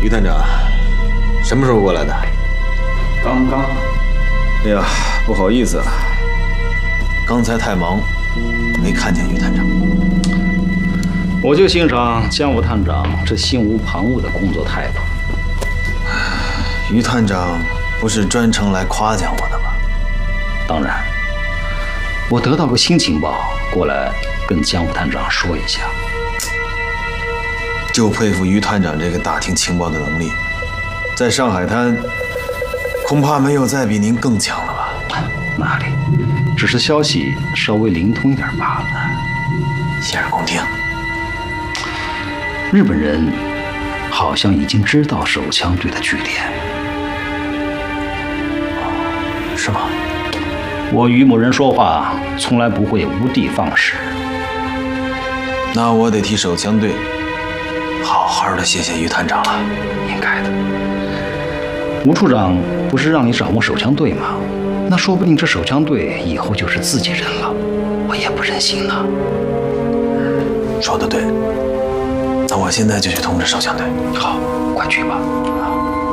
于探长，什么时候过来的？ 刚刚。 哎呀，不好意思啊，刚才太忙，没看见于探长。 我就欣赏江武探长这心无旁骛的工作态度。 于探长不是专程来夸奖我的吗？ 当然，我得到个新情报，过来跟江武探长说一下。 就佩服于探长这个打听情报的能力，在上海滩恐怕没有再比您更强了吧？ 哪里，只是消息稍微灵通一点罢了。 洗耳恭听。 日本人好像已经知道手枪队的据点， 是吗？ 我与某人说话从来不会无的放矢。 那我得替手枪队好好的谢谢于探长了。 应该的。吴处长不是让你掌握手枪队吗？那说不定这手枪队以后就是自己人了，我也不忍心呢。 说得对，那我现在就去通知手枪队。 好，快去吧。